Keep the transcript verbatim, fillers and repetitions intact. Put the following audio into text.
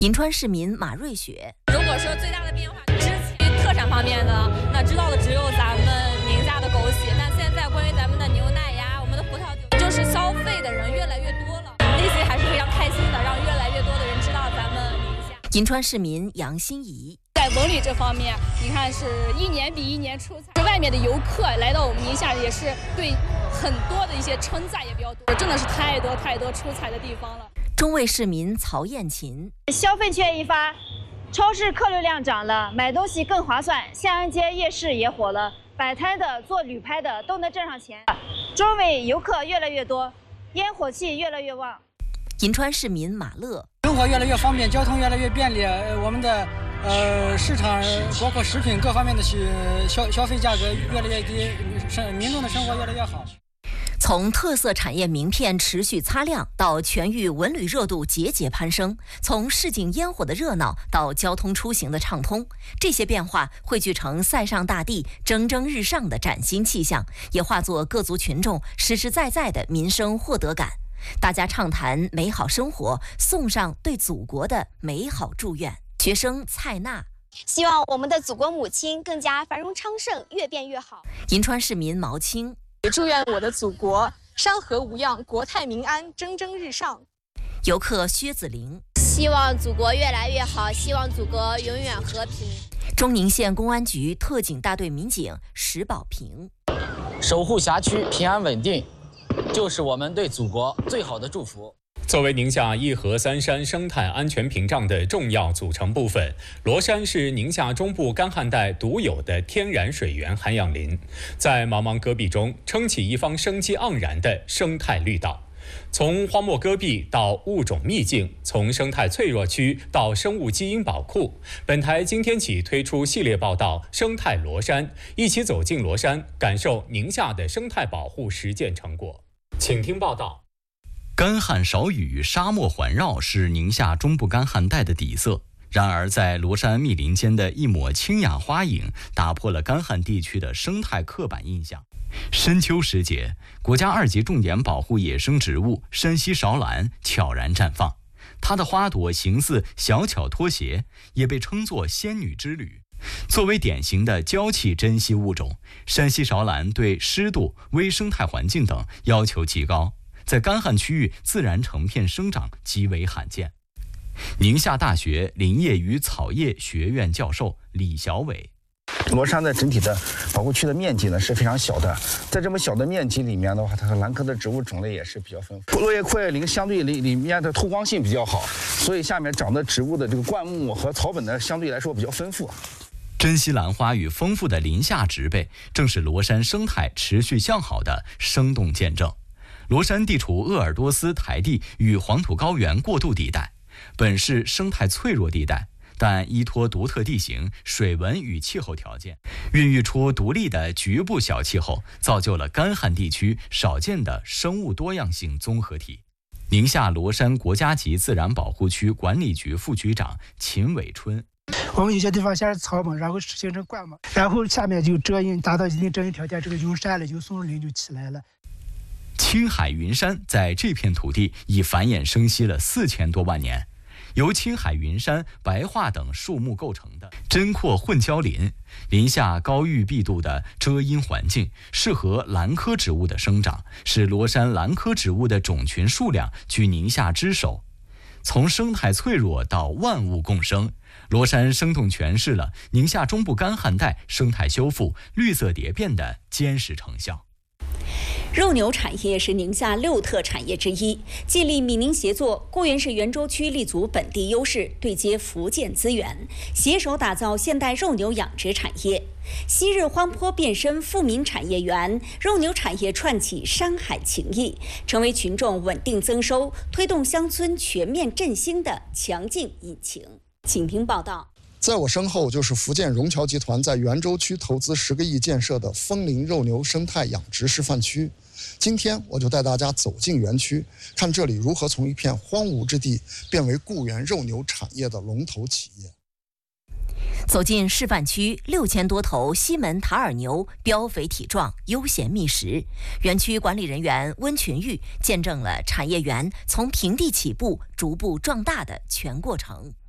银川市民马瑞雪， 如果说最大的变化，之前特产方面的，那知道的只有咱们宁夏的枸杞，但现在关于咱们的牛奶呀，我们的葡萄酒，就是消费的人越来越多了，内心还是非常开心的，让越来越多的人知道咱们宁夏。 银川市民杨欣怡， 在文旅这方面，你看是一年比一年出彩，外面的游客来到我们宁夏也是对很多的一些称赞也比较多，真的是太多太多出彩的地方了。 中卫市民曹艳琴， 消费券一发，超市客流量涨了，买东西更划算，夏安街夜市也火了，摆摊的、做旅拍的都能挣上钱。中卫游客越来越多，烟火气越来越旺。 银川市民马乐， 生活越来越方便，交通越来越便利，我们的呃市场包括食品各方面的消消费价格越来越低，生民众的生活越来越好。 从特色产业名片持续擦亮到全域文旅热度节节攀升，从市井烟火的热闹到交通出行的畅通，这些变化汇聚成塞上大地蒸蒸日上的崭新气象，也化作各族群众实实在在的民生获得感。大家畅谈美好生活，送上对祖国的美好祝愿。学生蔡娜， 希望我们的祖国母亲更加繁荣昌盛，越变越好。 银川市民毛青， 祝愿我的祖国山河无恙，国泰民安，蒸蒸日上。 游客薛子玲， 希望祖国越来越好，希望祖国永远和平。 中宁县公安局特警大队民警石宝平， 守护辖区平安稳定，就是我们对祖国最好的祝福。 作为宁夏一河三山生态安全屏障的重要组成部分，罗山是宁夏中部干旱带独有的天然水源涵养林，在茫茫戈壁中撑起一方生机盎然的生态绿道。从荒漠戈壁到物种秘境，从生态脆弱区到生物基因宝库，本台今天起推出系列报道《生态罗山》，一起走进罗山，感受宁夏的生态保护实践成果。请听报道。 干旱少雨，沙漠环绕是宁夏中部干旱带的底色。然而，在罗山密林间的一抹清雅花影，打破了干旱地区的生态刻板印象。深秋时节，国家二级重点保护野生植物山西芍兰悄然绽放，它的花朵形似小巧拖鞋，也被称作仙女之旅。作为典型的娇气珍稀物种，山西芍兰对湿度、微生态环境等要求极高，在干旱区域自然成片生长极为罕见。宁夏大学林业与草业学院教授李小伟， 罗山的整体的保护区的面积呢是非常小的，在这么小的面积里面的话，它的兰科的植物种类也是比较丰富。落叶阔叶林相对里里面的透光性比较好，所以下面长的植物的这个灌木和草本呢相对来说比较丰富。 珍稀兰花与丰富的林下植被，正是罗山生态持续向好的生动见证。罗山地处鄂尔多斯台地与黄土高原过渡地带，本是生态脆弱地带，但依托独特地形、水文与气候条件，孕育出独立的局部小气候，造就了干旱地区少见的生物多样性综合体。宁夏罗山国家级自然保护区管理局副局长秦伟春， 我们有些地方先是草嘛，然后形成灌嘛，然后下面就遮阴，达到一定遮阴条件，这个涌山了，有松树林就起来了。 青海云山在这片土地已繁衍生息了四千多万年，由青海云杉、白桦等树木构成的针阔混交林，林下高郁碧度的遮阴环境，适合兰科植物的生长，使罗山兰科植物的种群数量居宁夏之首。从生态脆弱到万物共生，罗山生动诠释了宁夏中部干旱带生态修复、绿色蝶变的坚实成效。 肉牛产业是宁夏六特产业之一，借力闽宁协作，固原市袁州区立足本地优势，对接福建资源，携手打造现代肉牛养殖产业。昔日荒坡变身富民产业园，肉牛产业串起山海情谊，成为群众稳定增收、推动乡村全面振兴的强劲引擎。请听报道。 在我身后就是福建荣侨集团在袁州区投资十个亿建设的枫林肉牛生态养殖示范区。今天我就带大家走进园区，看这里如何从一片荒芜之地变为固原肉牛产业的龙头企业。 走进示范区，六千多头西门塔尔牛膘肥体壮，悠闲觅食。园区管理人员温群玉见证了产业园从平地起步、逐步壮大的全过程。